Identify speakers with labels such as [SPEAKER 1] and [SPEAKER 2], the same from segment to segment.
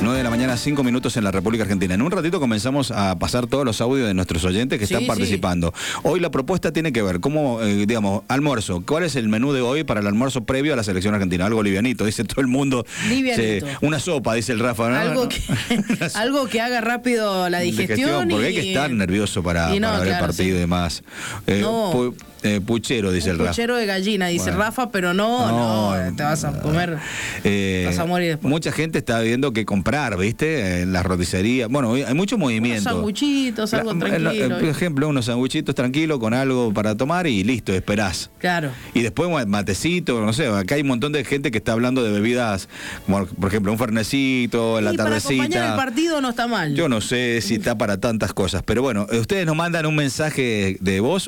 [SPEAKER 1] 9 de la mañana, 5 minutos en la República Argentina. En un ratito comenzamos a pasar todos los audios de nuestros oyentes que están participando. Hoy la propuesta tiene que ver, cómo, digamos, almuerzo. ¿Cuál es el menú de hoy para el almuerzo previo a la selección argentina? Algo livianito, dice todo el mundo.
[SPEAKER 2] Livianito.
[SPEAKER 1] Una sopa, dice el Rafa. ¿No?
[SPEAKER 2] Algo que haga rápido la digestión.
[SPEAKER 1] Porque hay que estar nervioso para ver el partido y demás. Puchero, dice el Rafa.
[SPEAKER 2] Puchero de gallina, dice Rafa, pero no, te vas a comer, vas a morir después.
[SPEAKER 1] Mucha gente está viendo qué comprar, ¿viste? En las roticerías. Bueno, hay mucho movimiento.
[SPEAKER 2] Unos sanguchitos, algo tranquilo.
[SPEAKER 1] Por ejemplo, unos sanguchitos tranquilos con algo para tomar y listo, esperás.
[SPEAKER 2] Claro.
[SPEAKER 1] Y después matecito, no sé, acá hay un montón de gente que está hablando de bebidas, como por ejemplo un fernecito, en la tardecita.
[SPEAKER 2] Para acompañar el partido no está mal.
[SPEAKER 1] Yo no sé si está para tantas cosas, pero bueno, ustedes nos mandan un mensaje de voz,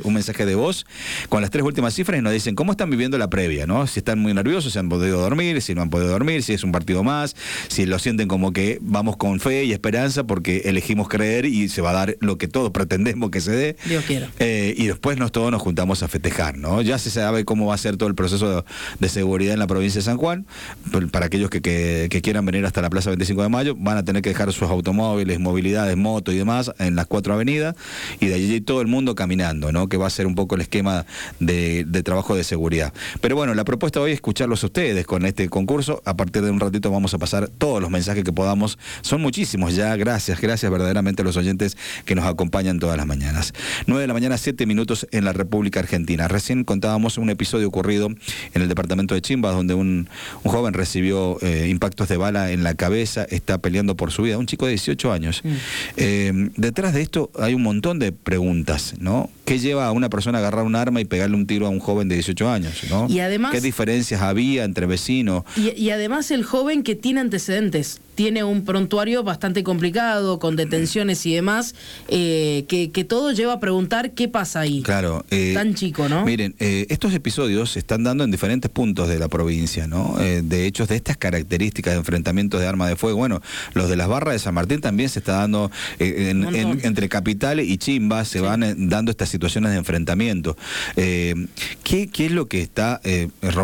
[SPEAKER 1] con las 3 últimas cifras y nos dicen cómo están viviendo la previa, ¿no? Si están muy nerviosos, si han podido dormir, si no han podido dormir, si es un partido más, si lo sienten como que vamos con fe y esperanza porque elegimos creer y se va a dar lo que todos pretendemos que se dé.
[SPEAKER 2] Dios quiera.
[SPEAKER 1] Y después todos nos juntamos a festejar, ¿no? Ya se sabe cómo va a ser todo el proceso de seguridad en la provincia de San Juan. Para aquellos que quieran venir hasta la Plaza 25 de Mayo, van a tener que dejar sus automóviles, movilidades, motos y demás en las 4 avenidas y de allí todo el mundo caminando, ¿no? Que va a ser un poco el esquema de trabajo de seguridad. Pero bueno, la propuesta hoy es escucharlos a ustedes con este concurso. A partir de un ratito vamos a pasar todos los mensajes que podamos. Son muchísimos ya. Gracias verdaderamente a los oyentes que nos acompañan todas las mañanas. 9 de la mañana, 7 minutos en la República Argentina. Recién contábamos un episodio ocurrido en el departamento de Chimbas, donde un joven recibió impactos de bala en la cabeza, está peleando por su vida. Un chico de 18 años. Detrás de esto hay un montón de preguntas, ¿no? ¿Qué lleva a una persona a agarrar un arma y pegarle un tiro a un joven de 18 años, ¿no?
[SPEAKER 2] Y además,
[SPEAKER 1] ¿qué diferencias había entre vecinos?
[SPEAKER 2] Y además el joven que tiene antecedentes, tiene un prontuario bastante complicado, con detenciones y demás, que todo lleva a preguntar qué pasa ahí.
[SPEAKER 1] Claro.
[SPEAKER 2] Tan chico, ¿no?
[SPEAKER 1] Miren, estos episodios se están dando en diferentes puntos de la provincia, ¿no? De hechos de estas características de enfrentamientos de arma de fuego. Bueno, los de las barras de San Martín también se está dando, entre Capital y Chimbas se van dando estas situaciones de enfrentamiento. ¿Qué es lo que está rompiendo